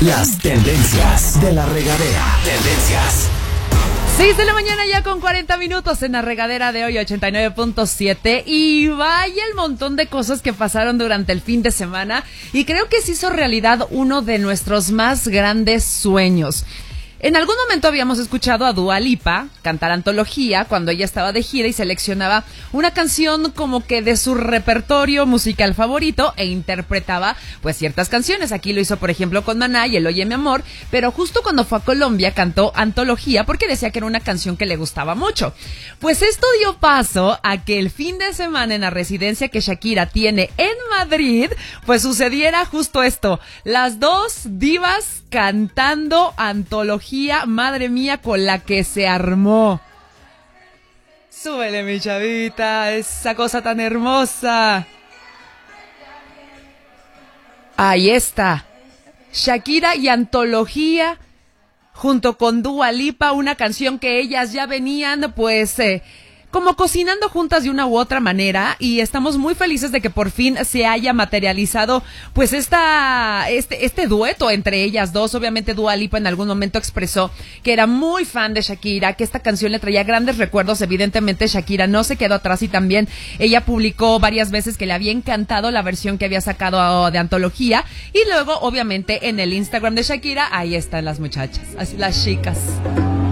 Las tendencias de la regadera. Tendencias. 6 de la mañana ya con 40 minutos en la regadera de hoy 89.7 y vaya el montón de cosas que pasaron durante el fin de semana y creo que se hizo realidad uno de nuestros más grandes sueños. En algún momento habíamos escuchado a Dua Lipa cantar Antología cuando ella estaba de gira y seleccionaba una canción como que de su repertorio musical favorito e interpretaba pues ciertas canciones. Aquí lo hizo por ejemplo con Maná y el Oye Mi Amor, pero justo cuando fue a Colombia cantó Antología porque decía que era una canción que le gustaba mucho. Pues esto dio paso a que el fin de semana en la residencia que Shakira tiene en Madrid, pues sucediera justo esto. Las dos divas cantando Antología. Madre mía, con la que se armó. Súbele, mi chavita, esa cosa tan hermosa. Ahí está. Shakira y Antología, junto con Dua Lipa, una canción que ellas ya venían, pues, como cocinando juntas de una u otra manera, y estamos muy felices de que por fin se haya materializado pues este dueto entre ellas dos. Obviamente Dua Lipa en algún momento expresó que era muy fan de Shakira, que esta canción le traía grandes recuerdos. Evidentemente Shakira no se quedó atrás y también ella publicó varias veces que le había encantado la versión que había sacado de Antología, y luego obviamente en el Instagram de Shakira ahí están las muchachas, las chicas.